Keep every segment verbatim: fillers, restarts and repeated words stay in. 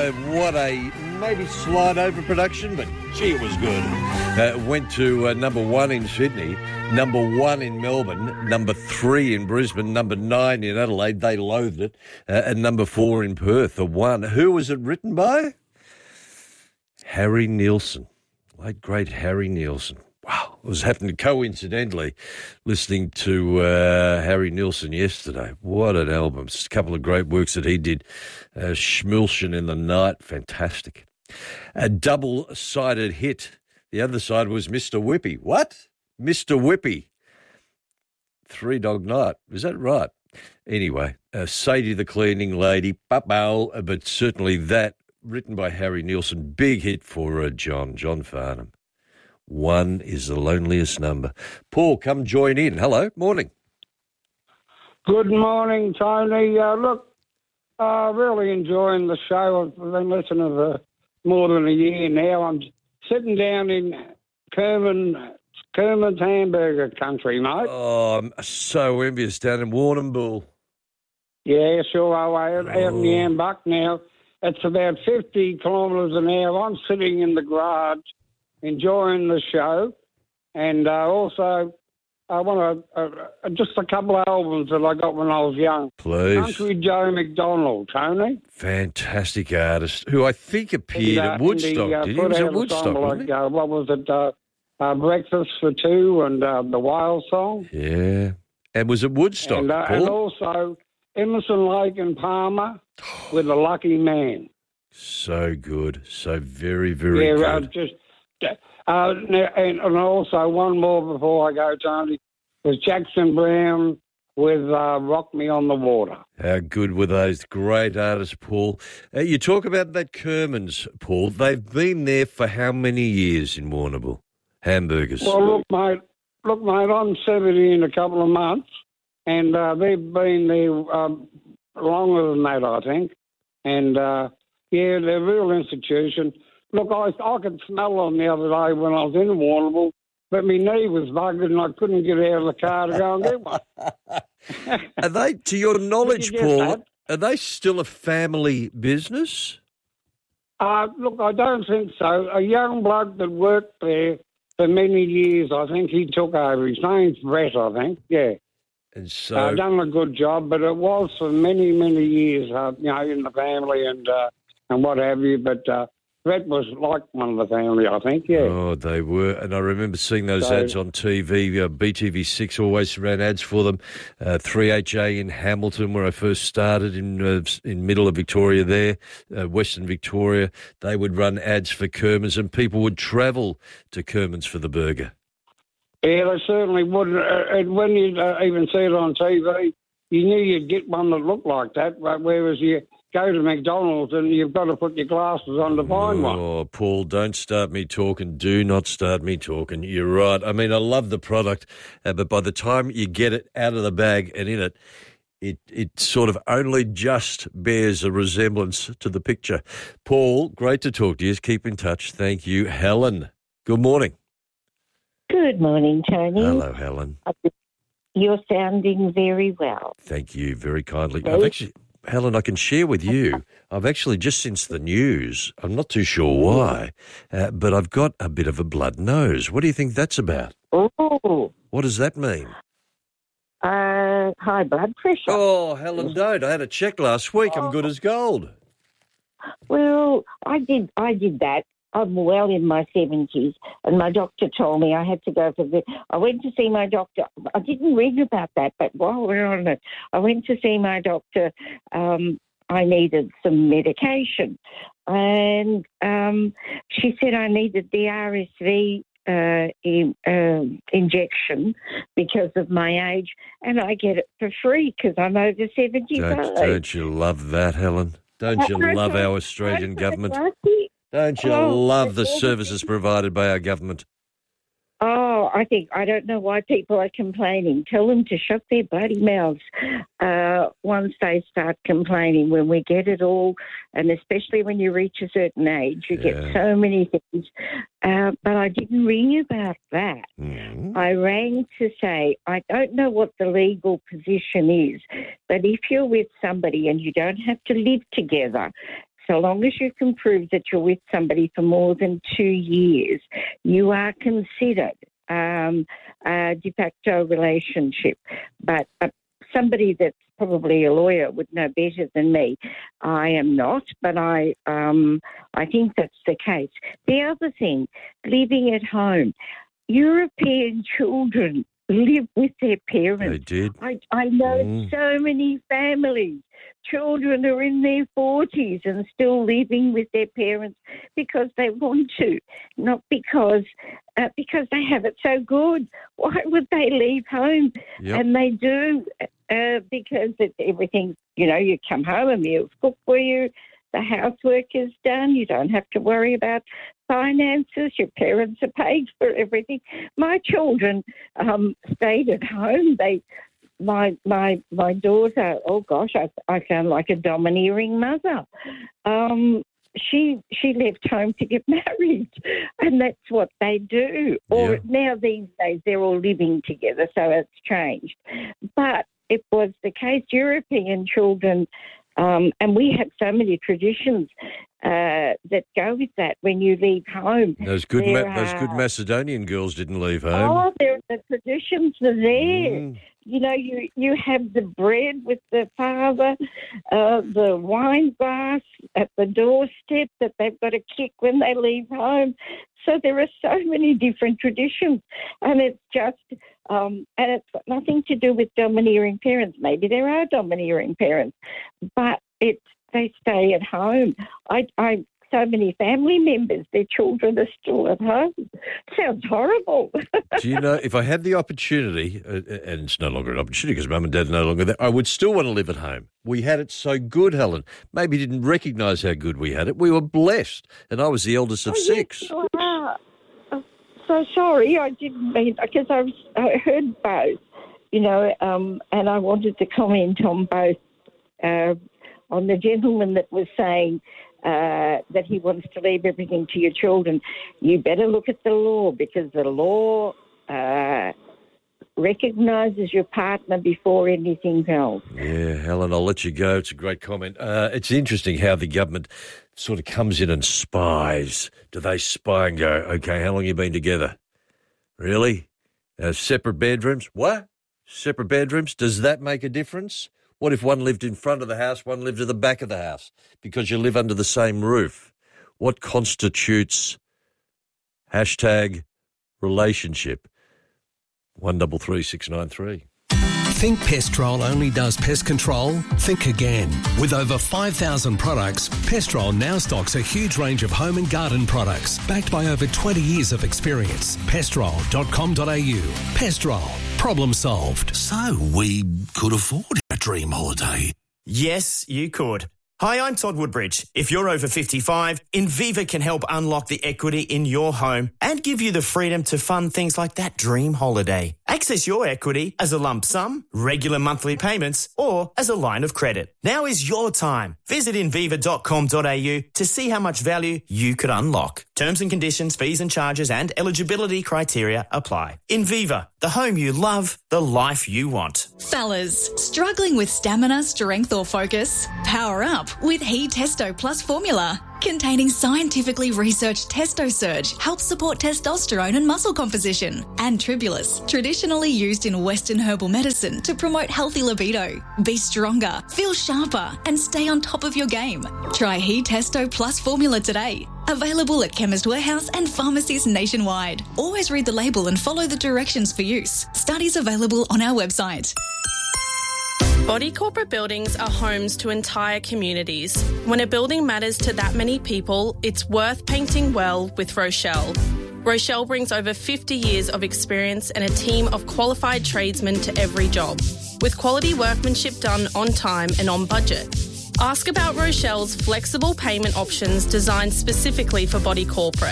uh, what a maybe slight overproduction, but gee, it was good. Uh, went to uh, number one in Sydney, number one in Melbourne, number three in Brisbane, number nine in Adelaide. They loathed it, uh, and number four in Perth. The one. Who was it written by? Harry Nilsson, late great Harry Nilsson. Wow, I was happening coincidentally listening to uh, Harry Nilsson yesterday. What an album. It's a couple of great works that he did. Uh, Schmilchen in the Night, fantastic. A double-sided hit. The other side was Mister Whippy. What? Mister Whippy. Three Dog Night. Is that right? Anyway, uh, Sadie the Cleaning Lady, Papal, but certainly that, written by Harry Nilsson, big hit for uh, John, John Farnham. One is the loneliest number. Paul, come join in. Hello, morning. Good morning, Tony. Uh, look, uh, really enjoying the show. I've been listening for more than a year now. I'm sitting down in Kerman, Kerman's hamburger country, mate. Oh, I'm so envious down in Warrnambool. Yeah, sure. Out, out in the Ambuck now. It's about fifty kilometres an hour. I'm sitting in the garage enjoying the show, and uh, also I want to, uh, just a couple of albums that I got when I was young. Please. Country Joe McDonald, Tony. Fantastic artist, who I think appeared and, uh, at Woodstock. he, uh, Did he? He was at Woodstock, wasn't like, he? uh, what was it, uh, uh, Breakfast for Two and uh, the Wild Song. Yeah. And was it Woodstock, and, uh, Paul? and also Emerson, Lake and Palmer with The Lucky Man. So good. So very, very yeah, good. Uh, just... Uh, and, and also one more before I go, Tony, was Jackson Brown with uh, Rock Me on the Water. How good were those great artists, Paul? Uh, you talk about that Kerman's, Paul. They've been there for how many years in Warrnambool? Hamburgers. Well, look, mate, look, mate, I'm seventy in a couple of months, and uh, they've been there um, longer than that, I think. And, uh, yeah, they're a real institution. Look, I, I could smell them the other day when I was in Warrnambool, but my knee was bugged and I couldn't get out of the car to go and get one. Are they, to your knowledge, you Paul, that? are they still a family business? Uh, look, I don't think so. A young bloke that worked there for many years, I think he took over. His name's Brett, I think, yeah. And so... Uh, done a good job, but it was for many, many years, uh, you know, in the family and, uh, and what have you, but... Uh, Brett was like one of the family, I think, yeah. Oh, they were. And I remember seeing those so, ads on T V. Uh, B T V six always ran ads for them. Uh, three H A in Hamilton, where I first started, in uh, in middle of Victoria there, uh, Western Victoria. They would run ads for Kerman's, and people would travel to Kerman's for the burger. Yeah, they certainly would. Uh, and when you uh, even see it on T V, you knew you'd get one that looked like that, but whereas you... go to McDonald's and you've got to put your glasses on to find one. Oh, Paul, don't start me talking. Do not start me talking. You're right. I mean, I love the product, uh, but by the time you get it out of the bag and in it, it it sort of only just bears a resemblance to the picture. Paul, great to talk to you. Keep in touch. Thank you. Helen, good morning. Good morning, Tony. Hello, Helen. You're sounding very well. Thank you very kindly. I've actually... Helen, I can share with you, I've actually, just since the news, I'm not too sure why, uh, but I've got a bit of a blood nose. What do you think that's about? Oh. What does that mean? Uh, high blood pressure. Oh, Helen, don't. I had a check last week. I'm good as gold. Well, I did I did that. I'm well in my seventies, and my doctor told me I had to go for the... I went to see my doctor. I didn't read about that, but while we're on it, I went to see my doctor. Um, I needed some medication, and um, she said I needed the R S V uh, in, uh, injection because of my age, and I get it for free because I'm over seventy-five. Don't, don't you love that, Helen? Don't you love our Australian government? Don't you oh, love the services provided by our government? Oh, I think, I don't know why people are complaining. Tell them to shut their bloody mouths uh, once they start complaining. When we get it all, and especially when you reach a certain age, you yeah. get so many things. Uh, but I didn't ring about that. Mm. I rang to say, I don't know what the legal position is, but if you're with somebody and you don't have to live together, so long as you can prove that you're with somebody for more than two years, you are considered um, a de facto relationship. But uh, somebody that's probably a lawyer would know better than me. I am not, but I um, I think that's the case. The other thing, living at home. European children live with their parents. They did. I, I know Mm. so many families. Children are in their forties and still living with their parents because they want to, not because uh, because they have it so good. Why would they leave home? Yep. And they do uh, because it's everything, you know, you come home, a meal's cooked for you, the housework is done, you don't have to worry about finances, your parents are paid for everything. My children um, stayed at home. They My my my daughter, oh gosh, I, I sound like a domineering mother. Um, she she left home to get married, and that's what they do. Or Yeah. now these days they're all living together, so it's changed. But it was the case. European children, um, and we have so many traditions uh, that go with that. When you leave home, Those good, there Ma- those good are- Macedonian girls didn't leave home. Oh, there, the traditions are there. Mm. You know, you, you have the bread with the father, uh, the wine glass at the doorstep that they've got to kick when they leave home. So there are so many different traditions, and it's just, um, and it's got nothing to do with domineering parents. Maybe there are domineering parents, but it's they stay at home. I, I so many family members, their children are still at home. Sounds horrible. Do you know, if I had the opportunity, uh, and it's no longer an opportunity because Mum and Dad are no longer there, I would still want to live at home. We had it so good, Helen. Maybe didn't recognise how good we had it. We were blessed, and I was the eldest of Oh, six. Yes, you are. I'm so sorry, I didn't mean, because I, was, I heard both, you know, um, and I wanted to comment on both, uh, on the gentleman that was saying uh, that he wants to leave everything to your children. You better look at the law, because the law uh, recognises your partner before anything else. Yeah, Helen, I'll let you go. It's a great comment. Uh, it's interesting how the government sort of comes in and spies. Do they spy and go, okay, how long you been together? Really? Uh, separate bedrooms? What? Separate bedrooms? Does that make a difference? What if one lived in front of the house, one lived at the back of the house because you live under the same roof? What constitutes hashtag relationship? One double three six nine three. Think Pestrol only does pest control? Think again. With over five thousand products, Pestrol now stocks a huge range of home and garden products backed by over twenty years of experience. pestrol dot com dot a u. Pestrol. Problem solved. So we could afford a dream holiday. Yes, you could. Hi, I'm Todd Woodbridge. If you're over fifty-five, Inviva can help unlock the equity in your home and give you the freedom to fund things like that dream holiday. Access your equity as a lump sum, regular monthly payments, or as a line of credit. Now is your time. Visit inviva dot com dot a u to see how much value you could unlock. Terms and conditions, fees and charges, and eligibility criteria apply. Inviva, the home you love, the life you want. Fellas, struggling with stamina, strength or focus? Power up with He Testo Plus formula. Containing scientifically researched Testo Surge helps support testosterone and muscle composition. And Tribulus, traditionally used in Western herbal medicine to promote healthy libido. Be stronger, feel sharper, and stay on top of your game. Try He Testo Plus formula today. Available at Chemist Warehouse and pharmacies nationwide. Always read the label and follow the directions for use. Studies available on our website. Body corporate buildings are homes to entire communities. When a building matters to that many people, it's worth painting well with Rochelle. Rochelle brings over fifty years of experience and a team of qualified tradesmen to every job, with quality workmanship done on time and on budget. Ask about Rochelle's flexible payment options designed specifically for body corporate.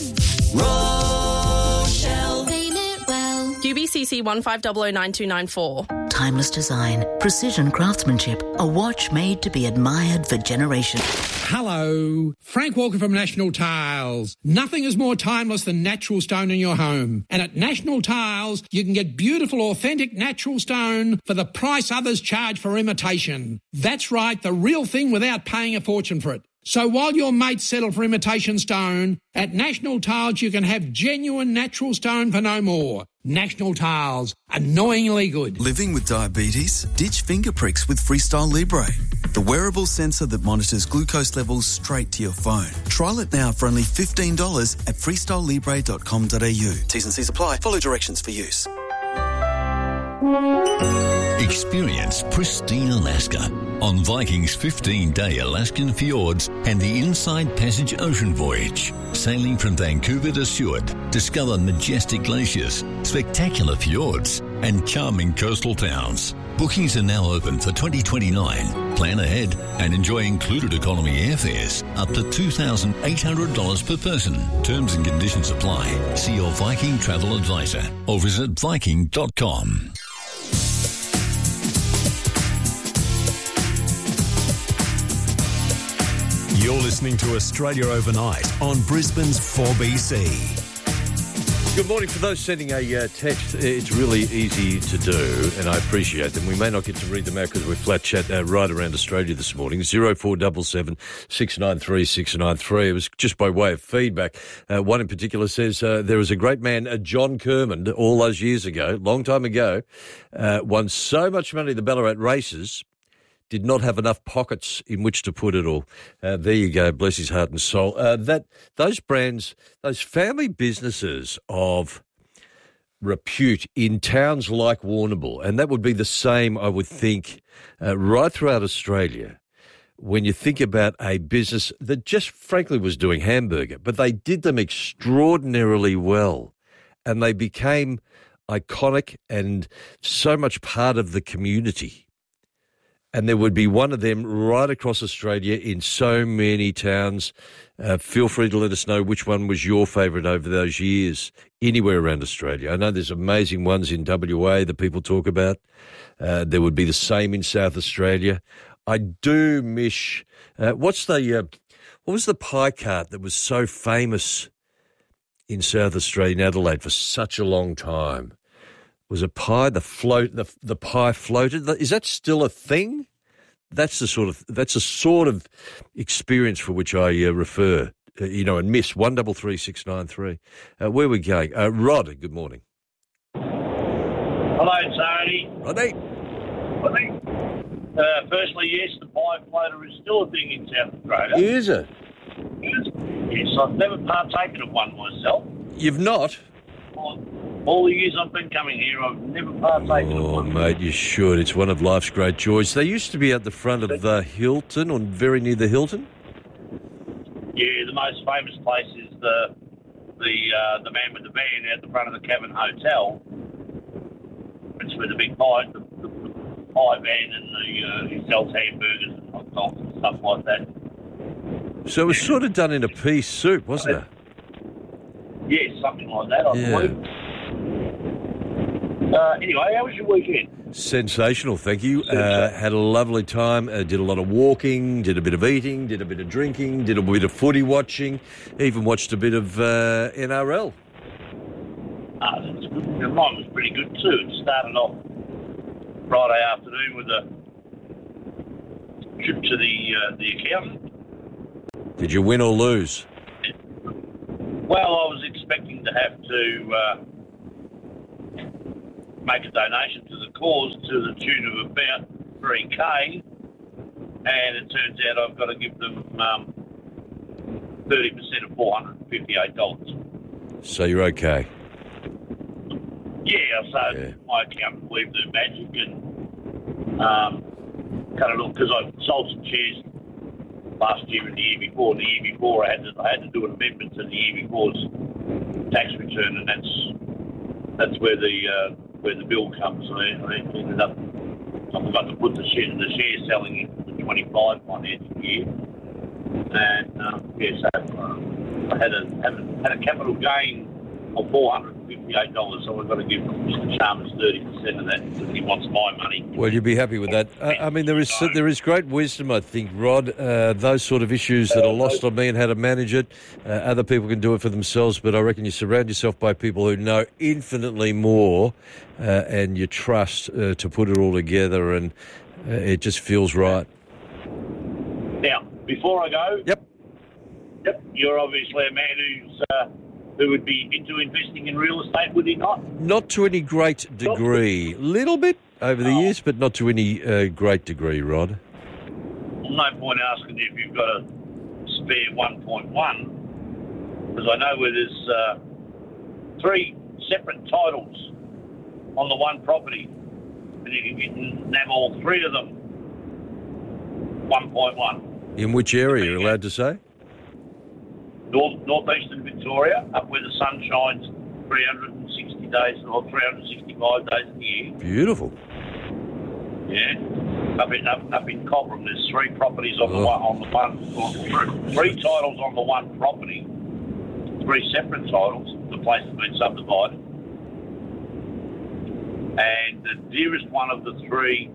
Rochelle. Payment well. U B C C one five zero zero nine two nine four. Timeless design, precision craftsmanship, a watch made to be admired for generations. Hello, Frank Walker from National Tiles. Nothing is more timeless than natural stone in your home. And at National Tiles, you can get beautiful, authentic natural stone for the price others charge for imitation. That's right, the real thing without paying a fortune for it. So while your mates settle for imitation stone, at National Tiles you can have genuine natural stone for no more. National Tiles, annoyingly good. Living with diabetes? Ditch finger pricks with Freestyle Libre, the wearable sensor that monitors glucose levels straight to your phone. Trial it now for only fifteen dollars at freestyle libre dot com dot a u. T's and C's apply. Follow directions for use. Experience pristine Alaska on Viking's fifteen-day Alaskan fjords and the Inside Passage ocean voyage. Sailing from Vancouver to Seward, discover majestic glaciers, spectacular fjords, and charming coastal towns. Bookings are now open for twenty twenty-nine. Plan ahead and enjoy included economy airfares up to two thousand eight hundred dollars per person. Terms and conditions apply. See your Viking travel advisor or visit viking dot com. You're listening to Australia Overnight on Brisbane's four B C. Good morning. For those sending a uh, text, it's really easy to do, and I appreciate them. We may not get to read them out because we're flat chat uh, right around Australia this morning. zero four seven seven, six nine three, six nine three. It was just by way of feedback. Uh, one in particular says uh, there was a great man, uh, John Kermond, all those years ago, long time ago, uh, won so much money at the Ballarat races, did not have enough pockets in which to put it all. Uh, there you go, bless his heart and soul. Uh, that those brands, those family businesses of repute in towns like Warrnambool, and that would be the same, I would think, uh, right throughout Australia, when you think about a business that just frankly was doing hamburger, but they did them extraordinarily well, and they became iconic and so much part of the community. And there would be one of them right across Australia in so many towns. Uh, feel free to let us know which one was your favourite over those years, anywhere around Australia. I know there's amazing ones in W A that people talk about. Uh, there would be the same in South Australia. I do miss, uh, what's the, uh, what was the pie cart that was so famous in South Australia, in Adelaide, for such a long time? Was a pie, the float, the the pie floated. Is that still a thing? That's the sort of that's a sort of experience for which I uh, refer. Uh, you know, and miss one double three six nine three. Uh, where are we going? Uh, Rod, good morning. Hello, Tony. Rodney. Rodney. Uh, firstly, yes, the pie floater is still a thing in South Australia. Is it? Yes, I've never partaken of one myself. You've not? Well, all the years I've been coming here, I've never partaken oh, of one. Oh, mate, you should. It's one of life's great joys. They used to be at the front of the Hilton, or very near the Hilton. Yeah, the most famous place is the the uh, the man with the van at the front of the Cavern Hotel. It's where the big pie, the, the, the pie van, and the uh, he sells hamburgers and hot dogs and stuff like that. So it was sort of done in a pea soup, wasn't it? Yes, something like that, I yeah. believe. Uh, anyway, how was your weekend? Sensational, thank you. Uh, had a lovely time. Uh, did a lot of walking, did a bit of eating, did a bit of drinking, did a bit of footy watching, even watched a bit of uh, N R L. Ah, that's good. Mine was pretty good too. It started off Friday afternoon with a trip to the uh, the accountant. Did you win or lose? Well, I was expecting to have to uh, make a donation to the cause to the tune of about three K, and it turns out I've got to give them um, thirty percent of four hundred fifty-eight dollars. So you're okay? Yeah, so yeah. My accountant believed their magic and um, cut it off because I sold some shares last year and the year before. And the year before, I had to I had to do an amendment to the year before's tax return, and that's that's where the uh, where the bill comes. I, I ended up I forgot to put the share the share selling in for the twenty-five financial year, and um, yeah, so uh, I had a, had a had a capital gain of four hundred fifty-eight dollars. So I've got to give Mister Chalmers thirty percent of that because he wants my money. Well, you'd be happy with that. Uh, I mean, there is there is great wisdom, I think, Rod. Uh, those sort of issues that are lost on me and how to manage it. Uh, other people can do it for themselves, but I reckon you surround yourself by people who know infinitely more, uh, and you trust uh, to put it all together, and uh, it just feels right. Now, before I go. Yep. Yep. You're obviously a man who's uh, who would be into investing in real estate, would he not? Not to any great degree. Little bit over the oh. years, but not to any uh, great degree, Rod. Well, no point asking if you've got a spare one point one, because I know where there's uh, three separate titles on the one property, and you can nab all three of them one point one. In which area you're allowed to say? North northeastern Victoria, up where the sun shines three hundred sixty days or three hundred sixty-five days a year. Beautiful. Yeah, up in up, up in Cobram, there's three properties on oh. the one on the one, or three, three titles on the one property, three separate titles. The place has been subdivided, and the dearest one of the three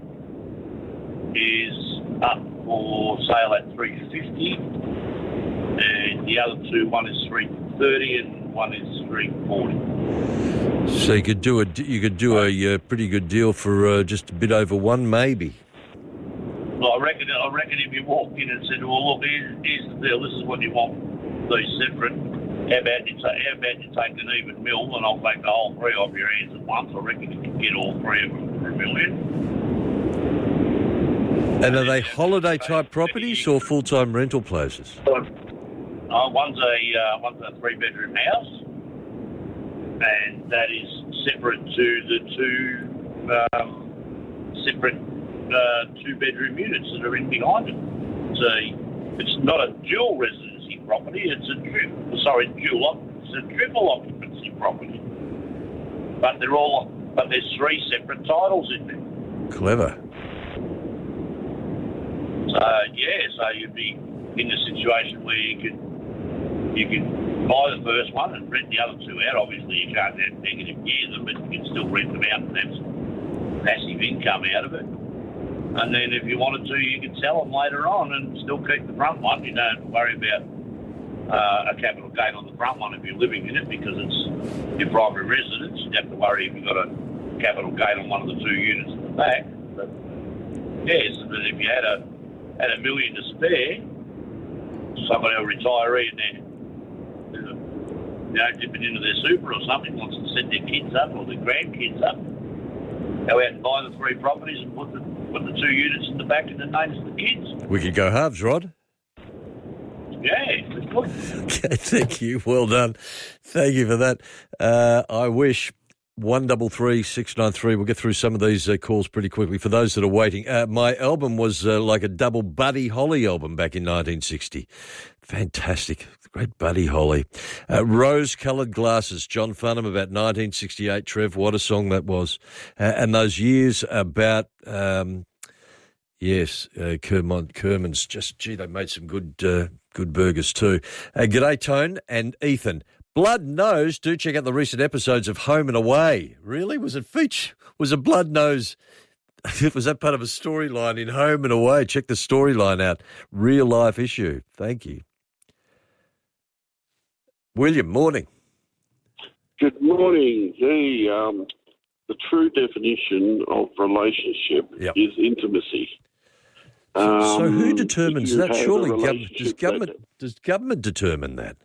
is up for sale at three fifty. And the other two, one is three thirty and one is three forty. So you could do a you could do a uh, pretty good deal for uh, just a bit over one, maybe. Well, I reckon. I reckon if you walked in and said, "Well, look, here's, here's the deal. This is what you want. These separate. How about you take? How about you take an even mill, and I'll take the whole three off your hands at once." I reckon you can get all three of them for a million. And are they holiday type properties or full time rental places? Uh, one's a uh, one's a three bedroom house, and that is separate to the two um, separate uh, two bedroom units that are in behind it. So it's not a dual residency property; it's a tri- sorry dual it's a triple occupancy property. But they're all but there's three separate titles in there. Clever. So yeah, so you'd be in a situation where you could. You can buy the first one and rent the other two out. Obviously, you can't have negative gear them, but you can still rent them out and have some passive income out of it. And then if you wanted to, you could sell them later on and still keep the front one. You don't worry about uh, a capital gain on the front one if you're living in it because it's your primary residence. You'd have to worry if you've got a capital gain on one of the two units in the back. But yes, but if you had a, had a million to spare, somebody, a retiree in there, you know, dipping into their super or something, wants to set their kids up or their grandkids up, go out and buy the three properties and put the put the two units in the back in the names of the kids. We could go halves, Rod. Yeah, that's good. Okay, thank you. Well done. Thank you for that. Uh, I wish. One double three six nine three. We'll get through some of these uh, calls pretty quickly. For those that are waiting, uh, my album was uh, like a double Buddy Holly album back in nineteen sixty. Fantastic, great Buddy Holly. Uh, Rose-coloured glasses, John Farnham, about nineteen sixty-eight. Trev, what a song that was! Uh, and those years about um, yes, uh, Kermont Kerman's. Just gee, they made some good uh, good burgers too. Uh, g'day, Tone and Ethan. Blood Nose, do check out the recent episodes of Home and Away. Really? Was it Fitch? Was it Blood Nose? Was that part of a storyline in Home and Away? Check the storyline out. Real life issue. Thank you. William, morning. Good morning. The, um, the true definition of relationship yep. is intimacy. Um, so who determines that? Surely government, does government that, does government determine that?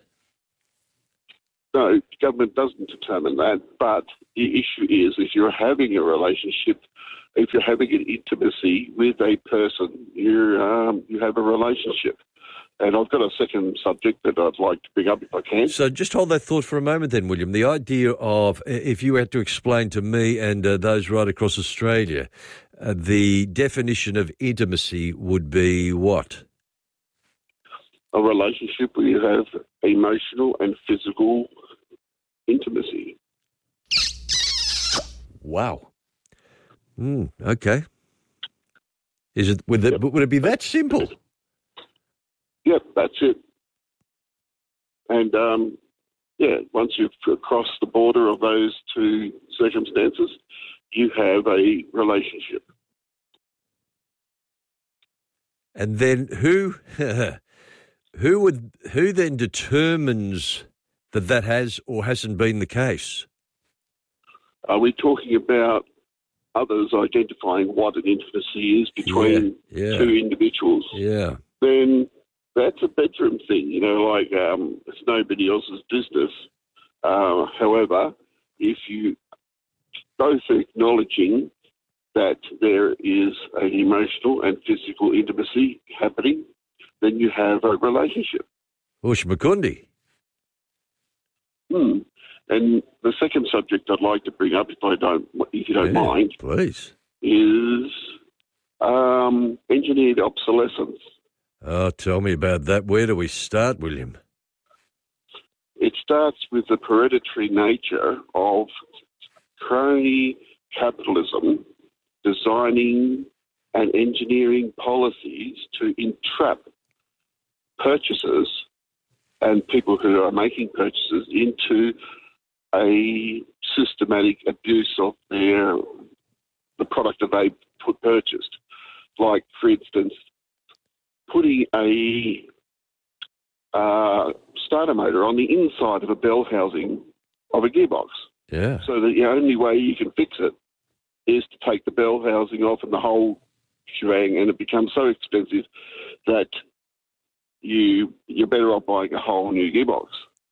No, government doesn't determine that, but the issue is if you're having a relationship, if you're having an intimacy with a person, you um, you have a relationship. And I've got a second subject that I'd like to bring up if I can. So just hold that thought for a moment then, William. The idea of, if you had to explain to me and uh, those right across Australia, uh, the definition of intimacy would be what? A relationship where you have emotional and physical intimacy. Wow. Mm, okay. Is it would, it yep. would it be that simple? Yep, that's it. And um, yeah, once you've crossed the border of those two circumstances, you have a relationship. And then who? Who would who then determines that that has or hasn't been the case? Are we talking about others identifying what an intimacy is between yeah, yeah. two individuals? Yeah. Then that's a bedroom thing, you know, like um, it's nobody else's business. Uh, however, if you both are acknowledging that there is an emotional and physical intimacy happening, then you have a relationship. Ush Makundi. Hmm. And the second subject I'd like to bring up, if I don't, if you don't Yeah, mind, please, is um, engineered obsolescence. Oh, tell me about that. Where do we start, William? It starts with the predatory nature of crony capitalism designing and engineering policies to entrap purchasers and people who are making purchases into a systematic abuse of their the product that they put purchased. Like, for instance, putting a uh, starter motor on the inside of a bell housing of a gearbox. Yeah. So that the only way you can fix it is to take the bell housing off and the whole shebang, and it becomes so expensive that you, you're better off buying a whole new gearbox.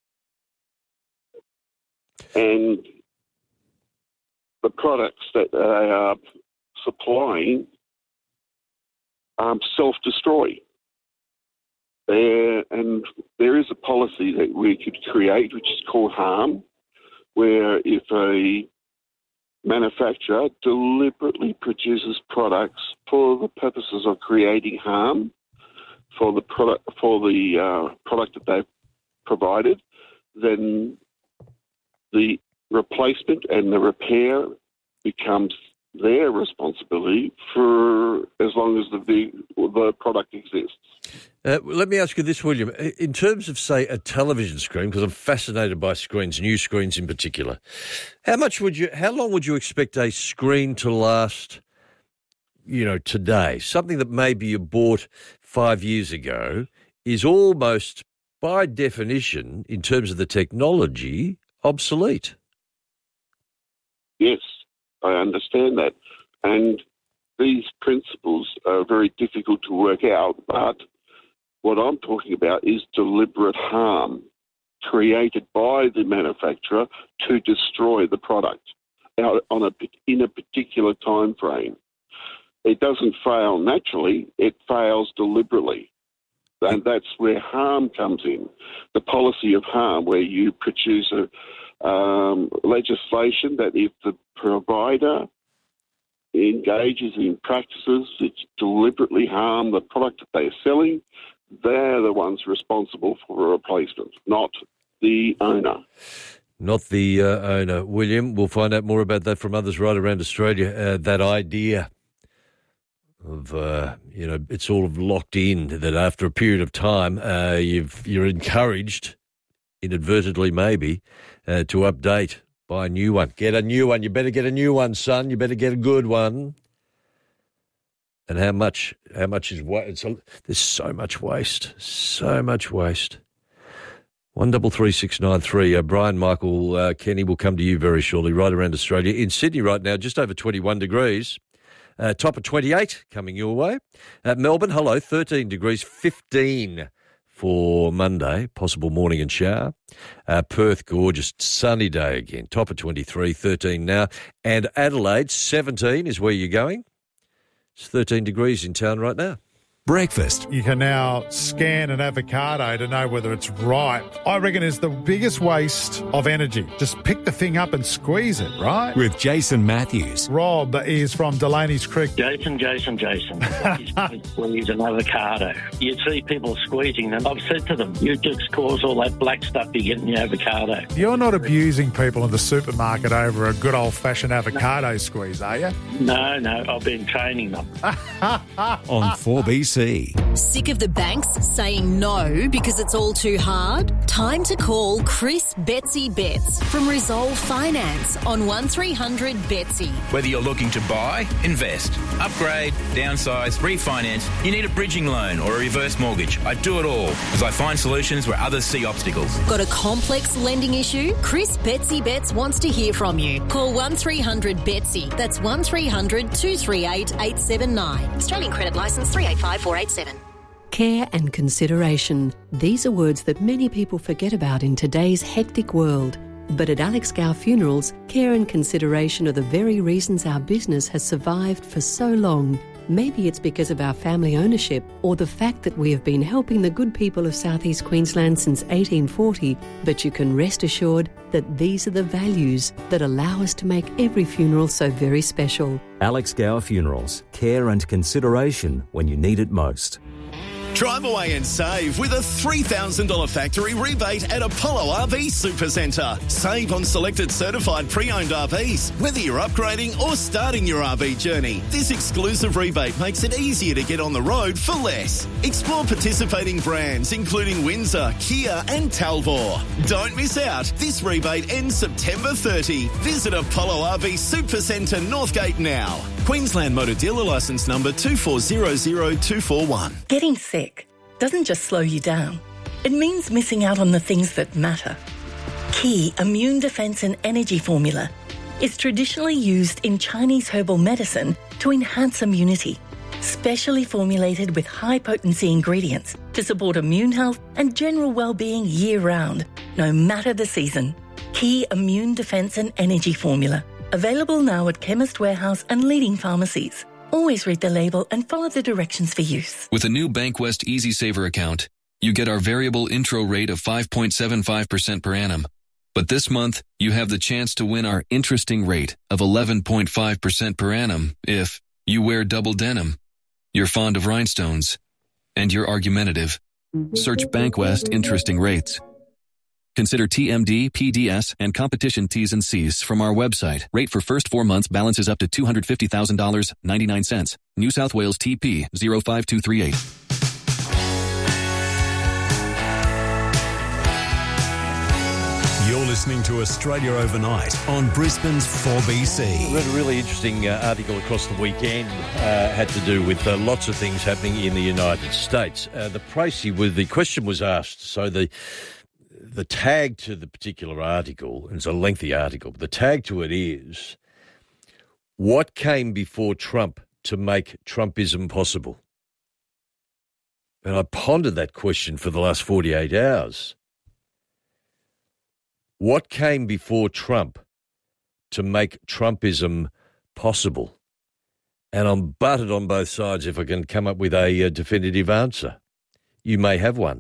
And the products that they are supplying um, self-destroy. There, and there is a policy that we could create, which is called harm, where if a manufacturer deliberately produces products for the purposes of creating harm for the product for the uh, product that they've provided, then the replacement and the repair becomes their responsibility for as long as the the product exists. Uh, let me ask you this, William. In terms of, say, a television screen, because I'm fascinated by screens, new screens in particular, how much would you, how long would you expect a screen to last, you know, today? Something that maybe you bought five years ago is almost, by definition, in terms of the technology, obsolete. Yes, I understand that. And these principles are very difficult to work out, but what I'm talking about is deliberate harm created by the manufacturer to destroy the product out on a, in a particular time frame. It doesn't fail naturally, it fails deliberately. And that's where harm comes in. The policy of harm, where you produce a um, legislation that if the provider engages in practices that deliberately harm the product that they're selling, they're the ones responsible for a replacement, not the owner. Not the uh, owner. William, we'll find out more about that from others right around Australia. Uh, that idea of, uh, you know, it's all locked in, that after a period of time, uh, you've, you're encouraged, inadvertently maybe, uh, to update, buy a new one. Get a new one. You better get a new one, son. You better get a good one. And how much, how much is waste? There's so much waste, so much waste. One double three six nine three. Uh, Brian Michael uh, Kenny will come to you very shortly, right around Australia. In Sydney right now, just over twenty-one degrees. Uh, top of twenty-eight coming your way. Uh, Melbourne, hello, thirteen degrees, fifteen for Monday, possible morning and shower. Uh, Perth, gorgeous, sunny day again. Top of twenty-three, thirteen now. And Adelaide, seventeen is where you're going. It's thirteen degrees in town right now. Breakfast. You can now scan an avocado to know whether it's ripe. I reckon it's the biggest waste of energy. Just pick the thing up and squeeze it, right? With Jason Matthews. Rob is from Delaney's Creek. Jason, Jason, Jason. Squeeze an avocado. You see people squeezing them. I've said to them, you just cause all that black stuff you get in your avocado. You're not abusing people in the supermarket over a good old-fashioned avocado no. squeeze, are you? No, no. I've been training them. On four B C. Sick of the banks saying no because it's all too hard? Time to call Chris Betsy Betts from Resolve Finance on one three hundred Betsy. Whether you're looking to buy, invest, upgrade, downsize, refinance, you need a bridging loan or a reverse mortgage. I do it all because I find solutions where others see obstacles. Got a complex lending issue? Chris Betsy Betts wants to hear from you. Call one three hundred Betsy. That's one three hundred two three eight eight seven nine. Australian Credit Licence three eight five four eight seven. Care and consideration. These are words that many people forget about in today's hectic world. But at Alex Gow Funerals, care and consideration are the very reasons our business has survived for so long. Maybe it's because of our family ownership or the fact that we have been helping the good people of South East Queensland since eighteen forty, but you can rest assured that these are the values that allow us to make every funeral so very special. Alex Gower Funerals. Care and consideration when you need it most. Drive away and save with a three thousand dollars factory rebate at Apollo R V Supercentre. Save on selected certified pre-owned R Vs, whether you're upgrading or starting your R V journey. This exclusive rebate makes it easier to get on the road for less. Explore participating brands including Windsor, Kia and Talvor. Don't miss out. This rebate ends September thirtieth. Visit Apollo R V Supercentre Northgate now. Queensland Motor Dealer Licence number two four zero zero two four one. Getting sick doesn't just slow you down. It means missing out on the things that matter. Key Immune Defence and Energy Formula is traditionally used in Chinese herbal medicine to enhance immunity, specially formulated with high-potency ingredients to support immune health and general well-being year-round, no matter the season. Key Immune Defence and Energy Formula. Available now at Chemist Warehouse and leading pharmacies. Always read the label and follow the directions for use. With a new Bankwest Easy Saver account, you get our variable intro rate of five point seven five percent per annum. But this month, you have the chance to win our interesting rate of eleven point five percent per annum if you wear double denim, you're fond of rhinestones, and you're argumentative. Search Bankwest Interesting Rates. Consider T M D, P D S, and competition T's and C's from our website. Rate for first four months balances up to two hundred fifty thousand dollars and ninety-nine cents. New South Wales T P zero five two three eight. You're listening to Australia Overnight on Brisbane's four B C. I read a really interesting uh, article across the weekend. Uh, had to do with uh, lots of things happening in the United States. Uh, the pricey, with the question was asked, so the the tag to the particular article, and it's a lengthy article, but the tag to it is, what came before Trump to make Trumpism possible? And I pondered that question for the last forty-eight hours. What came before Trump to make Trumpism possible? And I'm butted on both sides if I can come up with a, a definitive answer. You may have one.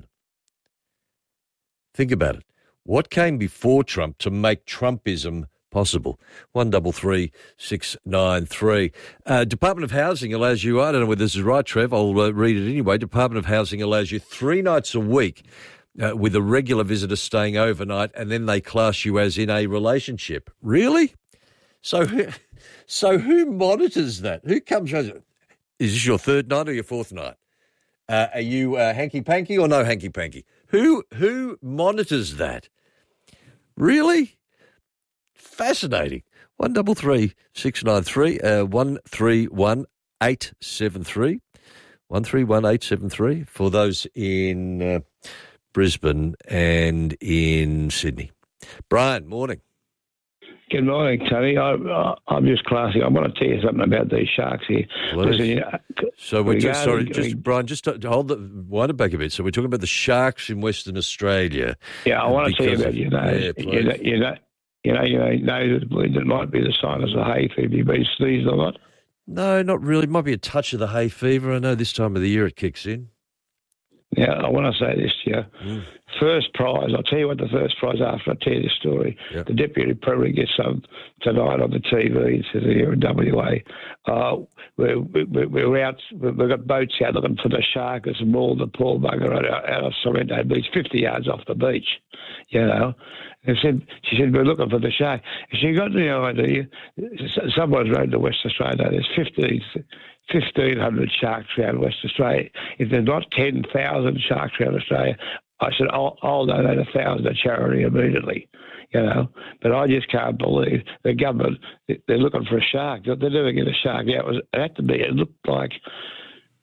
Think about it. What came before Trump to make Trumpism possible? One double three six nine three. Uh, Department of Housing allows you, I don't know whether this is right, Trev, I'll uh, read it anyway. Department of Housing allows you three nights a week uh, with a regular visitor staying overnight, and then they class you as in a relationship. Really? So, so who monitors that? Who comes? Is this your third night or your fourth night? Uh, are you uh, hanky-panky or no hanky-panky? Who who monitors that? Really? Fascinating. One double three six nine three, uh, one three one eight seven three, one three one eight seven three for those in uh, Brisbane and in Sydney. Brian, morning. Good morning, Tony. I, I, I'm just classing. I want to tell you something about these sharks here. Listen, you know, so we're just, sorry, just Brian, just to, to hold the wind it back a bit. So we're talking about the sharks in Western Australia. Yeah, I want to tell you about you know, yeah, you know, you know, you know, you know, nose bleed. It might be the sign of the hay fever. You've been sneezed a lot. No, not really. It might be a touch of the hay fever. I know this time of the year it kicks in. Now, I want to say this to you. Mm. First prize, I'll tell you what the first prize after I tell you this story. Yep. The Deputy Premier gets some tonight on the T V, it says here in W A. Uh, we're, we're, we're out, we've got boats out looking for the shark that's mauled the poor bugger out, out of Sorrento Beach, fifty yards off the beach, you know. And said, she said, we're looking for the shark. And she got the idea, someone's rode to West Australia, there's fifteen, fifteen hundred sharks around West Australia. If there's not ten thousand sharks around Australia, I said, I'll, I'll donate a thousand to charity immediately, you know. But I just can't believe the government, they're looking for a shark. They'll never get a shark out. It had to be, it looked like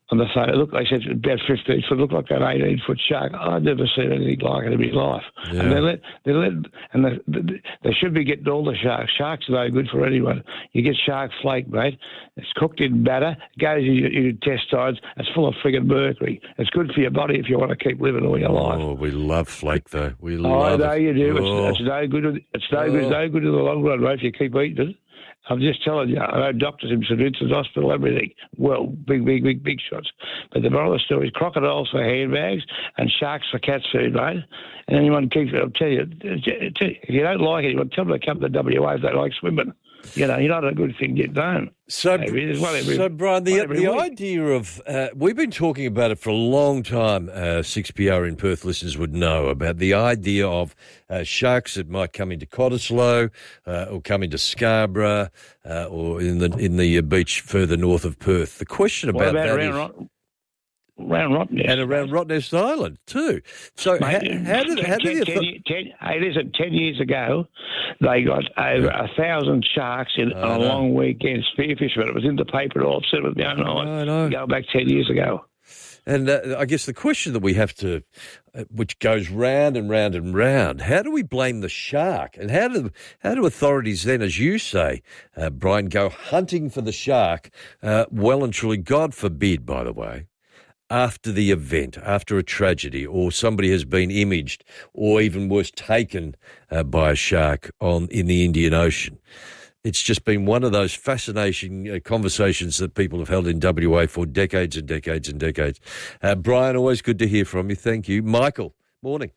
on the phone. Look, they said it's about fifteen foot. Looked like an eighteen foot shark. I've never seen anything like it in my life. Yeah. And they let they let and they, they, they should be getting all the sharks. Sharks are no good for anyone. You get shark flake, mate. It's cooked in batter. Goes in your, your intestines. It's full of friggin' mercury. It's good for your body if you want to keep living all your life. Oh, we love flake though. We Oh, love I know it. you do. Oh. It's, it's no good. It's no Oh. good. It's no good in the long run, mate. If you keep eating it. I'm just telling you, I know doctors in St Vincent's Hospital, everything. Well, big, big, big, big shots. But the moral of the story is crocodiles for handbags and sharks for cat food, mate. And anyone keeps it, I'll tell you, if you don't like anyone, tell them to come to W A if they like swimming. You know, you're not a good thing get done. So, Maybe there's one every- so Brian, the, one every the week. idea of, uh, we've been talking about it for a long time, uh, six P R in Perth listeners would know, about the idea of uh, sharks that might come into Cottesloe uh, or come into Scarborough uh, or in the in the uh, beach further north of Perth. The question What about, about that around, is... Rot- around Rottnest? And around Rottnest Island too. So Mate, how, how did how ten, did ten, you... ten, ten, hey, listen, ten years ago, they got over a thousand sharks in I on a know. long weekend spearfishing. It was in the paper all upset with my own eyes. I know. Going back ten years ago. And uh, I guess the question that we have to, uh, which goes round and round and round, how do we blame the shark? And how do how do authorities then, as you say, uh, Brian, go hunting for the shark, uh, well and truly, God forbid, by the way, after the event, after a tragedy, or somebody has been imaged, or even worse, taken uh, by a shark on in the Indian Ocean? It's just been one of those fascinating uh, conversations that people have held in W A for decades and decades and decades. Uh, Brian, always good to hear from you. Thank you. Michael, morning.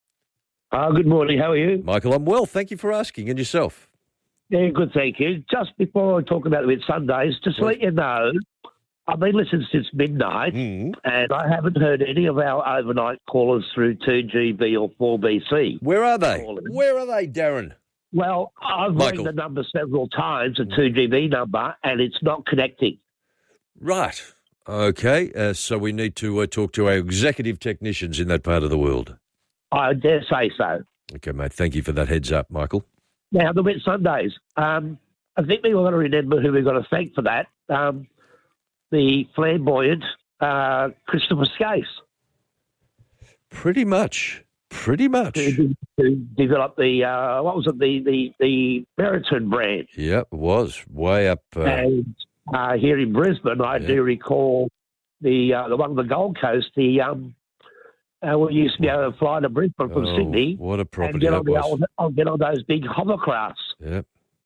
Uh, good morning. How are you? Michael, I'm well. Thank you for asking. And yourself? Yeah, good, thank you. Just before I talk about it with Sundays, just to let you know, I've been listening since midnight, mm. and I haven't heard any of our overnight callers through two G B or four B C. Where are they? Calling. Where are they, Darren? Well, I've Michael. rang the number several times, a two G B number, and it's not connecting. Right. Okay. Uh, so we need to uh, talk to our executive technicians in that part of the world. I dare say so. Okay, mate. Thank you for that heads up, Michael. Now, the Wet Sundays. Um, I think we've got to remember who we've got to thank for that. Um, the flamboyant uh, Christopher Skase. Pretty much. Pretty much. Who, who developed the, uh, what was it, the, the, the Meriton brand. Yeah, it was. Way up. Uh, And uh, here in Brisbane, I Yeah. do recall the uh, the one on the Gold Coast, the um, uh, we used to be able to fly to Brisbane from oh, Sydney what a and property get that on, the was. old, I'll get on those big hovercrafts. Yep.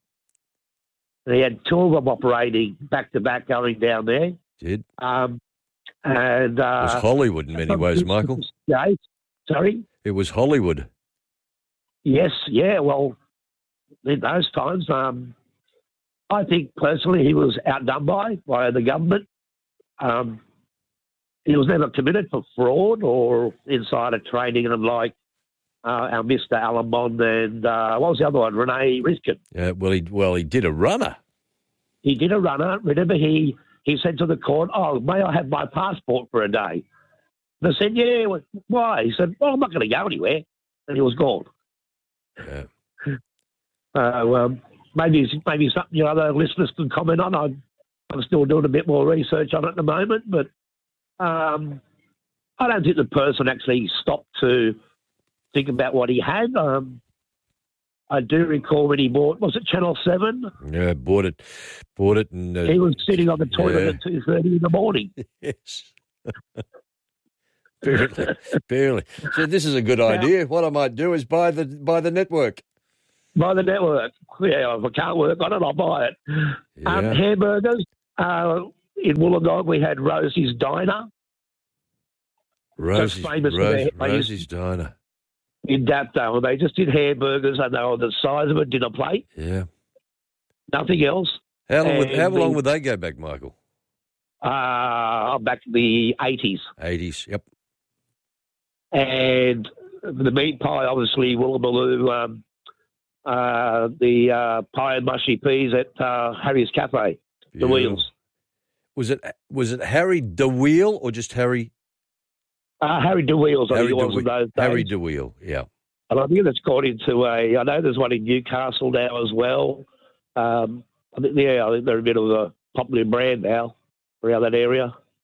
They had two of them operating back to back going down there. Did. Um, and It uh, was Hollywood in many ways, Michael. Yeah, sorry. It was Hollywood. Yes, yeah. Well, in those times, um, I think personally he was outdone by by the government. Um, he was never committed for fraud or insider trading, and like uh, our Mister Alan Bond and uh, what was the other one, Renee Riskin. Yeah, well, he well he did a runner. He did a runner. Remember, he he said to the court, "Oh, may I have my passport for a day?" They said, "Yeah." Well, why? He said, "Well, I'm not going to go anywhere," and he was gone. Yeah. Uh, um, maybe maybe something your other listeners can comment on. I'm, I'm still doing a bit more research on it at the moment, but um, I don't think the person actually stopped to think about what he had. Um, I do recall when he bought, was it Channel seven? Yeah, bought it, bought it, and uh, He was sitting on the toilet yeah. at two thirty in the morning. Yes. barely, barely. So this is a good idea. What I might do is buy the buy the network. By the network. Yeah, if I can't work on it, I'll buy it. Um, Yeah. hamburgers. Uh, in Wollongong, we had Rosie's Diner. Rosie's, famous for Rose, their- they used- Rosie's Diner. In Dapdale. They just did hamburgers and they were the size of a dinner plate. Yeah. Nothing else. How long? Would, And how long the- would they go back, Michael? Uh, back to the eighties. Eighties. Yep. And the meat pie, obviously, Woolloomooloo, um, uh, the uh, pie and mushy peas at uh, Harry's Cafe, the Beautiful. Wheels. Was it was it Harry DeWheel or just Harry? Uh, Harry DeWheels, I Harry think it was in those days. Harry DeWheel. Yeah. And I think that's gone into a, I know there's one in Newcastle now as well. Um, I think, yeah, I think they're a bit of a popular brand now around that area.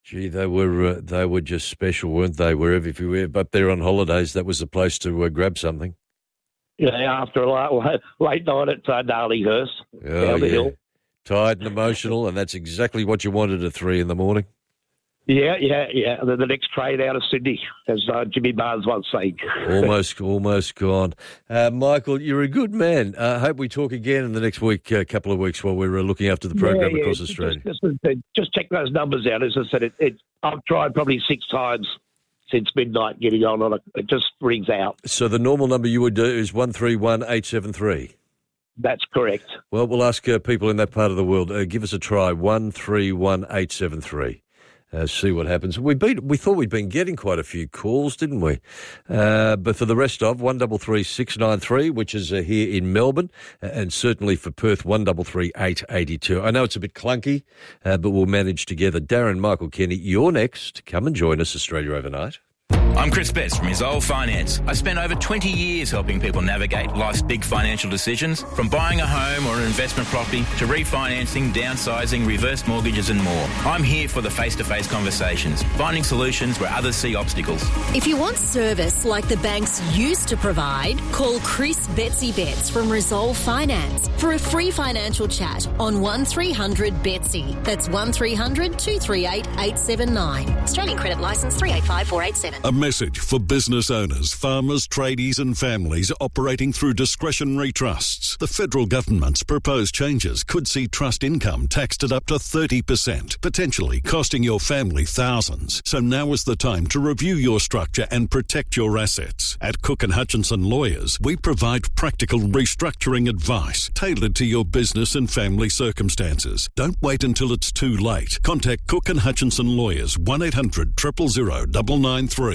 Gee, they were uh, they were just special, weren't they? Wherever if you were, but they're on holidays, that was the place to uh, grab something. Yeah, after a late, late night at uh, Darlinghurst, Oh, down the yeah. hill. Tired and emotional, and that's exactly what you wanted at three in the morning. Yeah, yeah, yeah. And then the next train out of Sydney, as uh, Jimmy Barnes once said. Almost, almost gone. Uh, Michael, you're a good man. I uh, hope we talk again in the next week, uh, couple of weeks, while we're uh, looking after the program Yeah, yeah, across just- Australia. Just, just, just check those numbers out. As I said, it, it, I've tried probably six times since midnight getting on on it. It just rings out. So the normal number you would do is one three one eight seven three. That's correct. Well, we'll ask uh, people in that part of the world, uh, give us a try, one three one eight seven three. Uh, see what happens. We been, we thought we'd been getting quite a few calls, didn't we? Uh, but for the rest of, one three three six nine three, which is uh, here in Melbourne, uh, and certainly for Perth, one three three eight eight two. I know it's a bit clunky, uh, but we'll manage together. Darren, Michael Kenny, you're next. Come and join us, Australia Overnight. I'm Chris Betts from Resolve Finance. I spent over twenty years helping people navigate life's big financial decisions, from buying a home or an investment property to refinancing, downsizing, reverse mortgages and more. I'm here for the face-to-face conversations, finding solutions where others see obstacles. If you want service like the banks used to provide, call Chris Betsy Betts from Resolve Finance for a free financial chat on one three hundred Betsy. That's one three hundred two three eight eight seven nine. Australian Credit Licence three eight five four eight seven. A message for business owners, farmers, tradies and families operating through discretionary trusts. The federal government's proposed changes could see trust income taxed at up to thirty percent, potentially costing your family thousands. So now is the time to review your structure and protect your assets. At Cook and Hutchinson Lawyers, we provide practical restructuring advice tailored to your business and family circumstances. Don't wait until it's too late. Contact Cook and Hutchinson Lawyers, one eight hundred zero zero zero nine nine three.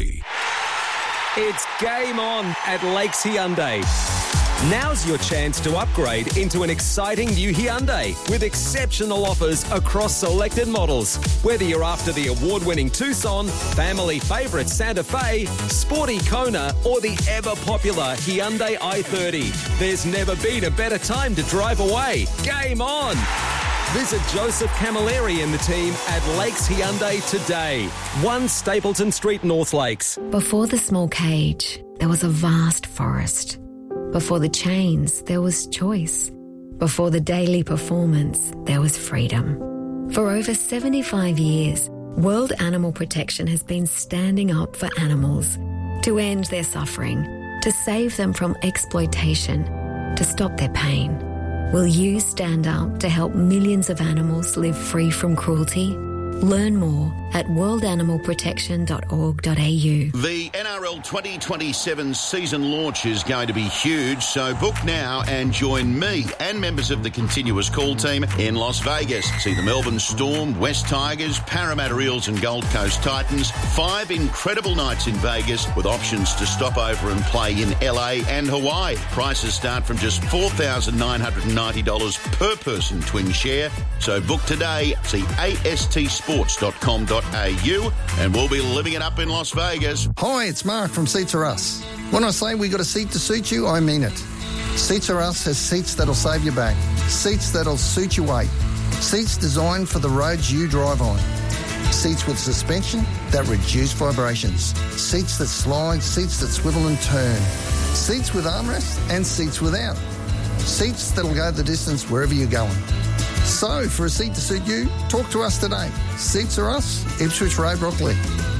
It's game on at Lakes Hyundai. Now's your chance to upgrade into an exciting new Hyundai with exceptional offers across selected models. Whether you're after the award-winning Tucson, family favourite Santa Fe, sporty Kona or the ever-popular Hyundai i thirty, there's never been a better time to drive away. Game on! Visit Joseph Camilleri and the team at Lakes Hyundai today. one Stapleton Street, North Lakes. Before the small cage, there was a vast forest. Before the chains, there was choice. Before the daily performance, there was freedom. For over seventy-five years, World Animal Protection has been standing up for animals to end their suffering, to save them from exploitation, to stop their pain. Will you stand up to help millions of animals live free from cruelty? Learn more at world animal protection dot org dot a u. The N R L twenty twenty-seven season launch is going to be huge, so book now and join me and members of the Continuous Call team in Las Vegas. See the Melbourne Storm, West Tigers, Parramatta Eels and Gold Coast Titans. Five incredible nights in Vegas with options to stop over and play in L A and Hawaii. Prices start from just four thousand nine hundred ninety dollars per person twin share. So book today. See A S T sports dot com dot a u and we'll be living it up in Las Vegas. Hi, it's Mark from Seats Are Us. When I say we got a seat to suit you, I mean it. Seats Are Us has seats that'll save your back, seats that'll suit your weight, seats designed for the roads you drive on, seats with suspension that reduce vibrations, seats that slide, seats that swivel and turn, seats with armrests and seats without, seats that'll go the distance wherever you're going. So, for a seat to suit you, talk to us today. Seats Are Us, Ipswich Road, Brockley.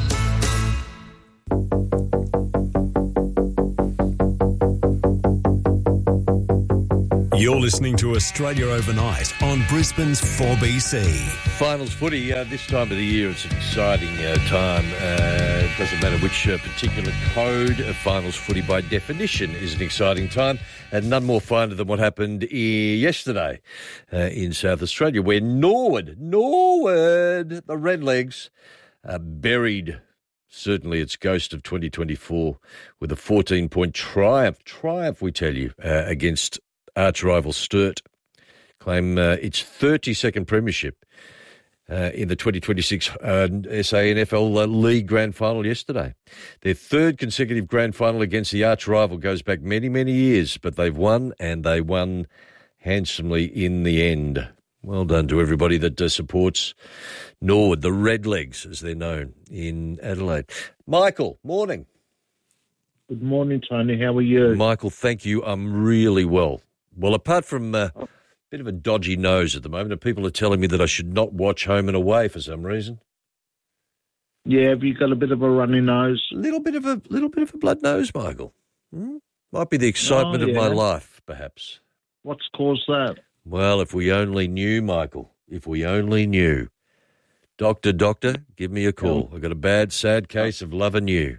You're listening to Australia Overnight on Brisbane's four B C. Finals footy, uh, this time of the year, it's an exciting uh, time. Uh, it doesn't matter which uh, particular code of finals footy, by definition, is an exciting time. And none more finer than what happened uh, yesterday uh, in South Australia, where Norwood, Norwood, the Redlegs, uh, buried certainly its ghost of twenty twenty-four with a fourteen-point triumph, triumph, we tell you, uh, against arch-rival Sturt. Claim uh, its thirty-second premiership uh, in the twenty twenty-six uh, S A N F L uh, League Grand Final yesterday. Their third consecutive Grand Final against the arch-rival goes back many, many years, but they've won, and they won handsomely in the end. Well done to everybody that uh, supports Norwood, the Redlegs, as they're known in Adelaide. Michael, morning. Good morning, Tony. How are you? Michael, thank you. I'm really well. Well, apart from uh, a bit of a dodgy nose at the moment, and people are telling me that I should not watch Home and Away for some reason. Yeah, have you got a bit of a runny nose? A little bit of a little bit of a blood nose, Michael. Hmm? Might be the excitement Oh, of my yeah. life, perhaps. What's caused that? Well, if we only knew, Michael, if we only knew. Doctor, doctor, give me a call. I've got a bad, sad case of loving you.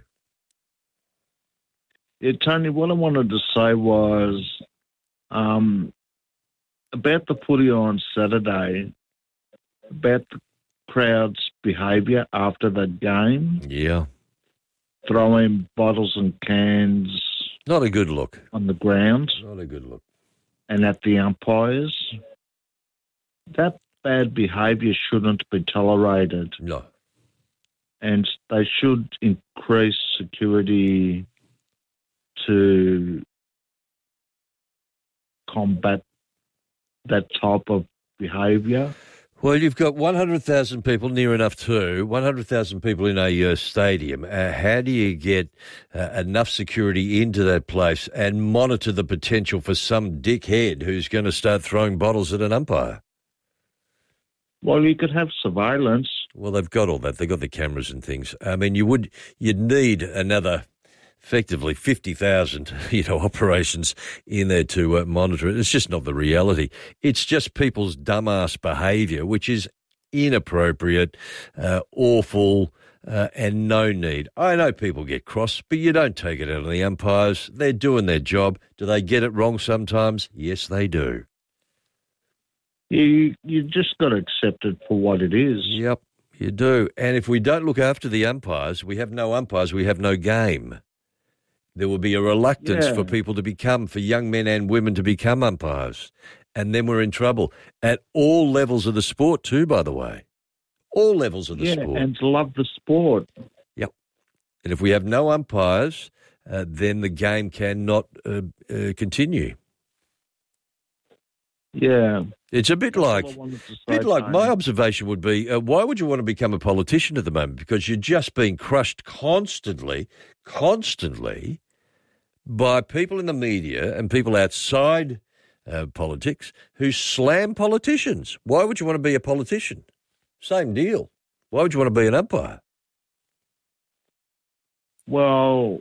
Yeah, Tony, what I wanted to say was um, about the footy on Saturday, about the crowd's behaviour after the game. Yeah. Throwing bottles and cans. Not a good look. On the ground. Not a good look. And at the umpires. That bad behaviour shouldn't be tolerated. No. And they should increase security to combat that type of behaviour. Well, you've got one hundred thousand people, near enough to, one hundred thousand people in a uh, stadium. Uh, how do you get uh, enough security into that place and monitor the potential for some dickhead who's going to start throwing bottles at an umpire? Well, you could have surveillance. Well, they've got all that. They've got the cameras and things. I mean, you would, you'd need another, effectively fifty thousand, you know, operations in there to uh, monitor it. It's just not the reality. It's just people's dumbass behaviour, which is inappropriate, uh, awful, uh, and no need. I know people get cross, but you don't take it out on the umpires. They're doing their job. Do they get it wrong sometimes? Yes, they do. You you just got to accept it for what it is. Yep, you do. And if we don't look after the umpires, we have no umpires, we have no game. There will be a reluctance Yeah. for people to become, for young men and women to become umpires. And then we're in trouble. At all levels of the sport too, by the way. All levels of the yeah, sport. and to love the sport. Yep. And if we have no umpires, uh, then the game cannot uh, uh, continue. Yeah. It's a bit like, all I wanted to say, bit like Tony. my observation would be, uh, why would you want to become a politician at the moment? Because you're just being crushed constantly, constantly by people in the media and people outside uh, politics who slam politicians. Why would you want to be a politician? Same deal. Why would you want to be an umpire? Well,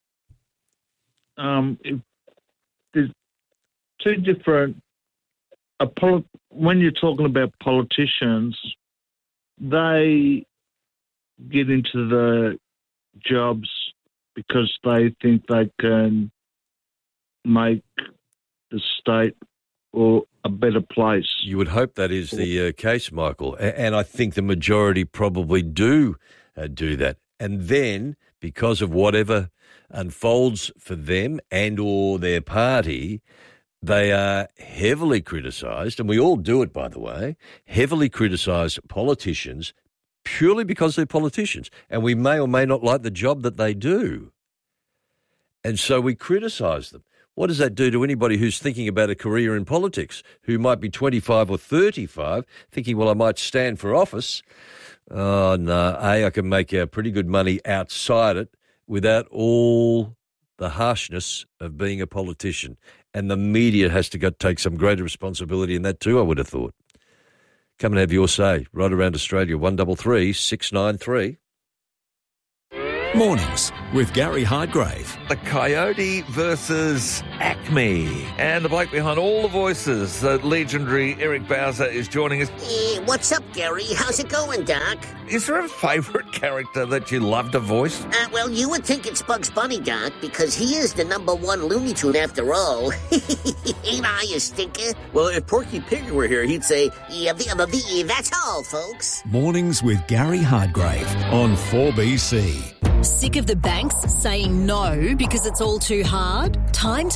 um, if there's two different. A poli- when you're talking about politicians, they get into the jobs because they think they can make the state or a better place. You would hope that is the uh, case, Michael. A- And I think the majority probably do uh, do that. And then, because of whatever unfolds for them and or their party, they are heavily criticised, and we all do it, by the way, heavily criticised politicians purely because they're politicians. And we may or may not like the job that they do. And so we criticise them. What does that do to anybody who's thinking about a career in politics, who might be twenty-five or thirty-five, thinking, well, I might stand for office? Oh, no, A, I can make uh, pretty good money outside it without all the harshness of being a politician. And the media has to go, take some greater responsibility in that too, I would have thought. Come and have your say. Right around Australia, one double three six nine three. Mornings with Gary Hardgrave. The Coyote versus Acme. And the bloke behind all the voices, the legendary Eric Bowser, is joining us. Hey, what's up, Gary? How's it going, Doc? Is there a favourite character that you love to voice? Uh, well, you would think it's Bugs Bunny, Doc, because he is the number one Looney Tune after all. Ain't I a stinker? Well, if Porky Pig were here, he'd say, Yeah, the, the, the, that's all, folks. Mornings with Gary Hardgrave on four B C. Sick of the banks saying no because it's all too hard? Time to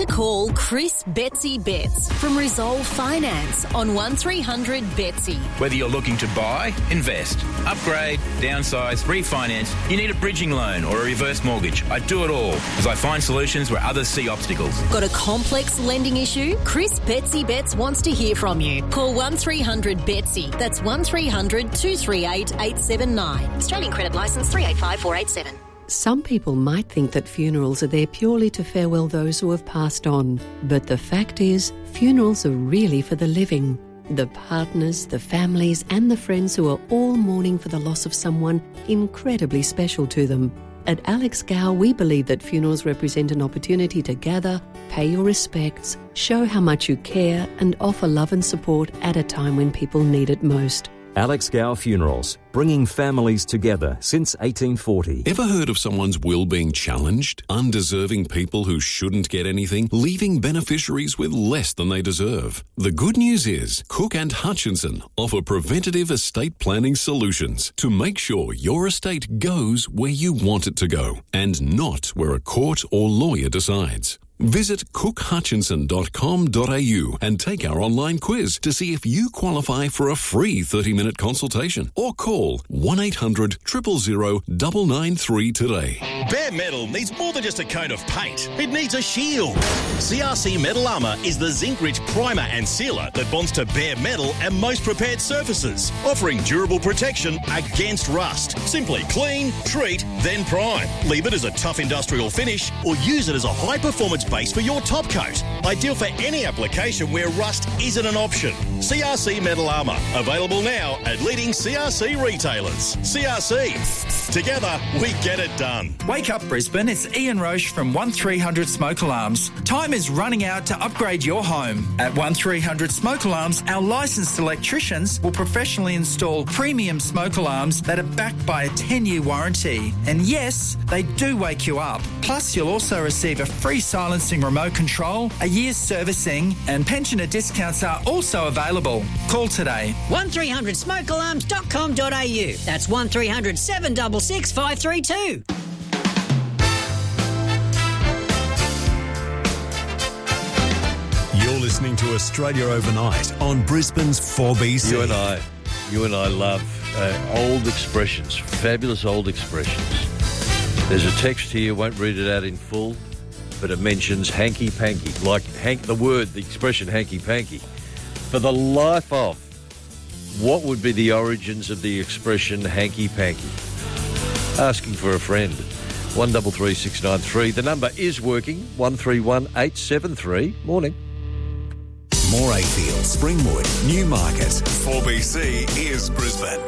Call Chris Betsy Betts from Resolve Finance on one three hundred Betsy. Whether you're looking to buy, invest, upgrade, downsize, refinance, you need a bridging loan or a reverse mortgage. I do it all as I find solutions where others see obstacles. Got a complex lending issue? Chris Betsy Betts wants to hear from you. Call one three hundred Betsy. That's one three hundred two three eight eight seven nine. Australian Credit Licence three eight five four eight seven. Some people might think that funerals are there purely to farewell those who have passed on. But the fact is, funerals are really for the living. The partners, the families and the friends who are all mourning for the loss of someone incredibly special to them. At Alex Gow, we believe that funerals represent an opportunity to gather, pay your respects, show how much you care and offer love and support at a time when people need it most. Alex Gow Funerals, bringing families together since eighteen forty. Ever heard of someone's will being challenged? Undeserving people who shouldn't get anything, leaving beneficiaries with less than they deserve. The good news is Cook and Hutchinson offer preventative estate planning solutions to make sure your estate goes where you want it to go and not where a court or lawyer decides. Visit cook hutchinson dot com dot a u and take our online quiz to see if you qualify for a free thirty-minute consultation or call one eight hundred zero zero zero nine nine three today. Bare Metal needs more than just a coat of paint. It needs a shield. C R C Metal Armour is the zinc-rich primer and sealer that bonds to bare metal and most prepared surfaces, offering durable protection against rust. Simply clean, treat, then prime. Leave it as a tough industrial finish or use it as a high-performance base for your top coat. Ideal for any application where rust isn't an option. C R C Metal Armour. Available now at leading C R C retailers. C R C. Together, we get it done. Wake up, Brisbane. It's Ian Roche from one three hundred Smoke Alarms. Time is running out to upgrade your home. At one three hundred Smoke Alarms, our licensed electricians will professionally install premium smoke alarms that are backed by a ten-year warranty. And yes, they do wake you up. Plus, you'll also receive a free silencing remote control, a year's servicing, and pensioner discounts are also available. Call today. one three hundred smoke alarms dot com dot a u. That's one three hundred seven six six five three two. You're listening to Australia Overnight on Brisbane's four B C. You and I, you and I love uh, old expressions, fabulous old expressions. There's a text here, won't read it out in full, but it mentions hanky-panky, like hank, the word, the expression hanky-panky. For the life of, what would be the origins of the expression hanky-panky? Asking for a friend. one three three six nine three. The number is working. one three one eight seven three. Morning. Morayfield, Springwood, Newmarket. four B C is Brisbane.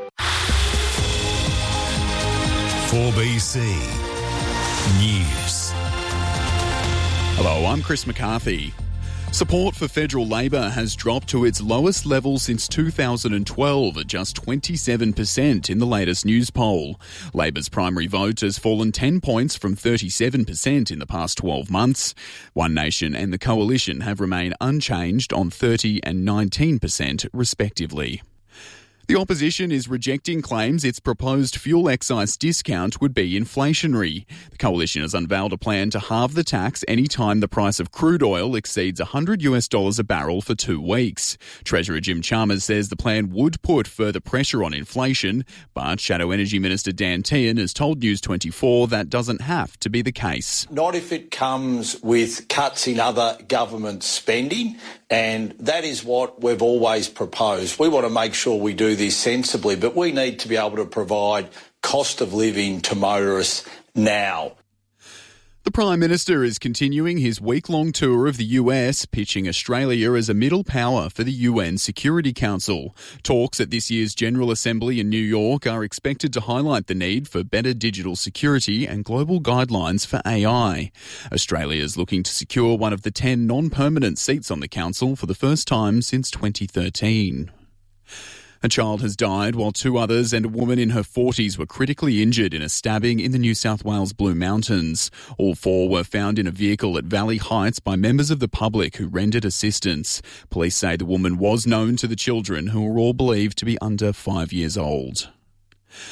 four B C News. Hello, I'm Chris McCarthy. Support for federal Labor has dropped to its lowest level since two thousand twelve at just twenty-seven percent in the latest news poll. Labor's primary vote has fallen ten points from thirty-seven percent in the past twelve months. One Nation and the Coalition have remained unchanged on thirty and nineteen percent respectively. The opposition is rejecting claims its proposed fuel excise discount would be inflationary. The coalition has unveiled a plan to halve the tax any time the price of crude oil exceeds one hundred US dollars a barrel for two weeks. Treasurer Jim Chalmers says the plan would put further pressure on inflation, but Shadow Energy Minister Dan Tehan has told News twenty-four that doesn't have to be the case. Not if it comes with cuts in other government spending, and that is what we've always proposed. We want to make sure we do this sensibly, but we need to be able to provide cost of living to motorists now. The Prime Minister is continuing his week-long tour of the U S, pitching Australia as a middle power for the U N Security Council. Talks at this year's General Assembly in New York are expected to highlight the need for better digital security and global guidelines for A I. Australia is looking to secure one of the ten non-permanent seats on the Council for the first time since twenty thirteen. A child has died while two others and a woman in her forties were critically injured in a stabbing in the New South Wales Blue Mountains. All four were found in a vehicle at Valley Heights by members of the public who rendered assistance. Police say the woman was known to the children, who were all believed to be under five years old.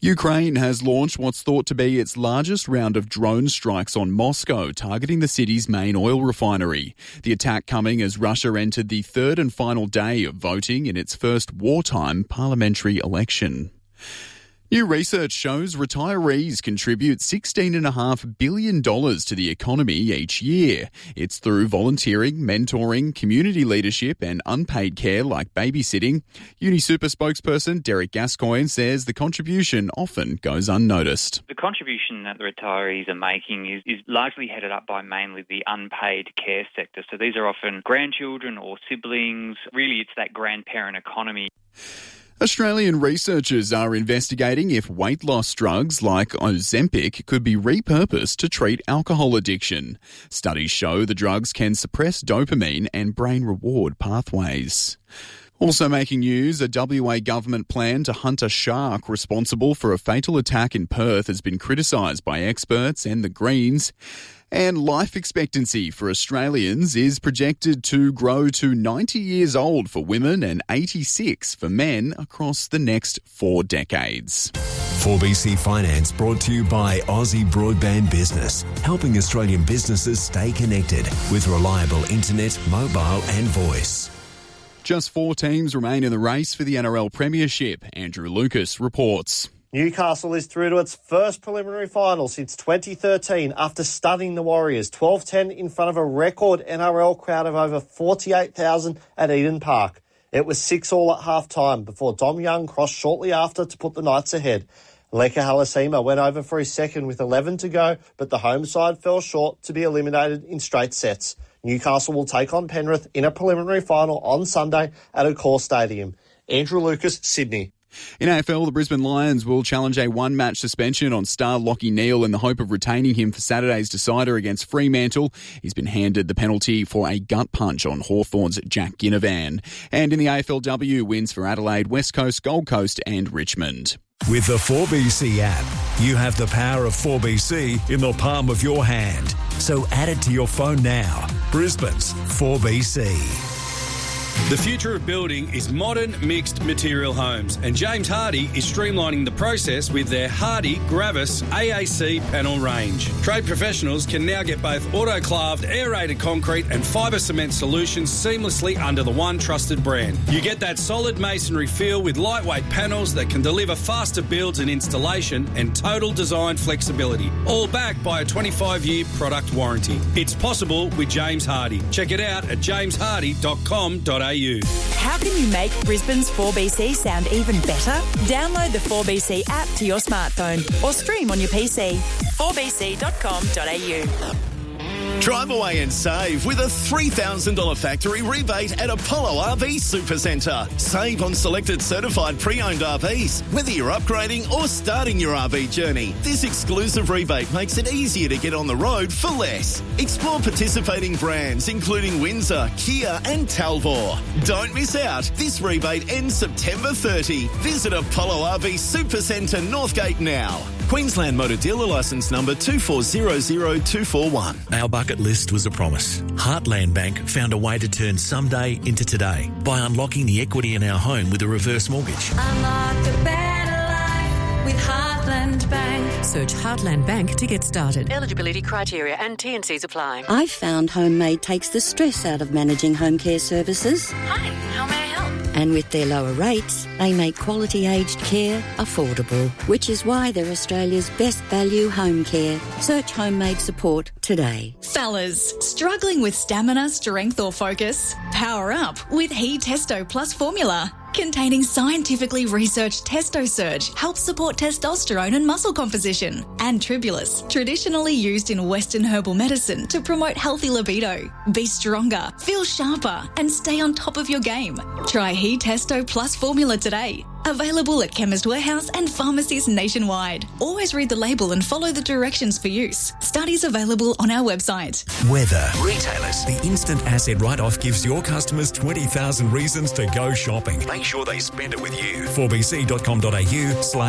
Ukraine has launched what's thought to be its largest round of drone strikes on Moscow, targeting the city's main oil refinery. The attack coming as Russia entered the third and final day of voting in its first wartime parliamentary election. New research shows retirees contribute sixteen point five billion dollars to the economy each year. It's through volunteering, mentoring, community leadership and unpaid care like babysitting. UniSuper spokesperson Derek Gascoigne says the contribution often goes unnoticed. The contribution that the retirees are making is, is largely headed up by mainly the unpaid care sector. So these are often grandchildren or siblings. Really, it's that grandparent economy. Australian researchers are investigating if weight loss drugs like Ozempic could be repurposed to treat alcohol addiction. Studies show the drugs can suppress dopamine and brain reward pathways. Also making news, a W A government plan to hunt a shark responsible for a fatal attack in Perth has been criticised by experts and the Greens. And life expectancy for Australians is projected to grow to ninety years old for women and eighty-six for men across the next four decades. four B C Finance brought to you by Aussie Broadband Business, helping Australian businesses stay connected with reliable internet, mobile and voice. Just four teams remain in the race for the N R L Premiership. Andrew Lucas reports. Newcastle is through to its first preliminary final since twenty thirteen after stunning the Warriors twelve ten in front of a record N R L crowd of over forty-eight thousand at Eden Park. It was six all at half-time before Dom Young crossed shortly after to put the Knights ahead. Leka Halasima went over for his second with eleven to go, but the home side fell short to be eliminated in straight sets. Newcastle will take on Penrith in a preliminary final on Sunday at Accor Stadium. Andrew Lucas, Sydney. In A F L, the Brisbane Lions will challenge a one-match suspension on star Lachie Neale in the hope of retaining him for Saturday's decider against Fremantle. He's been handed the penalty for a gut punch on Hawthorn's Jack Ginnivan. And in the A F L W, wins for Adelaide, West Coast, Gold Coast and Richmond. With the four B C app, you have the power of four B C in the palm of your hand. So add it to your phone now. Brisbane's four B C. The future of building is modern mixed material homes, and James Hardie is streamlining the process with their Hardie Gravis A A C panel range. Trade professionals can now get both autoclaved aerated concrete and fibre cement solutions seamlessly under the one trusted brand. You get that solid masonry feel with lightweight panels that can deliver faster builds and installation and total design flexibility, all backed by a twenty-five year product warranty. It's possible with James Hardie. Check it out at james hardie dot com dot a u. How can you make Brisbane's four B C sound even better? Download the four B C app to your smartphone or stream on your P C. four b c dot com dot a u. Drive away and save with a three thousand dollars factory rebate at Apollo R V Supercentre. Save on selected certified pre-owned R Vs, whether you're upgrading or starting your R V journey. This exclusive rebate makes it easier to get on the road for less. Explore participating brands including Windsor, Kia and Talvor. Don't miss out. This rebate ends September thirtieth. Visit Apollo R V Supercentre Northgate now. Queensland Motor Dealer Licence number two four zero zero two four one. Our bucket list was a promise. Heartland Bank found a way to turn someday into today by unlocking the equity in our home with a reverse mortgage. Unlock a better life with Heartland Bank. Search Heartland Bank to get started. Eligibility criteria and T and Cs apply. I've found Homemade takes the stress out of managing home care services. Hi, how may I help? And with their lower rates, they make quality aged care affordable, which is why they're Australia's best value home care. Search Homemade support today. Fellas, struggling with stamina, strength or focus? Power up with He Testo Plus formula. Containing scientifically researched Testo Surge helps support testosterone and muscle composition. And Tribulus, traditionally used in Western herbal medicine to promote healthy libido. Be stronger, feel sharper, and stay on top of your game. Try He Testo Plus formula today. Available at Chemist Warehouse and pharmacies nationwide. Always read the label and follow the directions for use. Studies available on our website. Weather. Retailers. The instant asset write-off gives your customers twenty thousand reasons to go shopping. Make sure they spend it with you. four b c dot com dot a u slash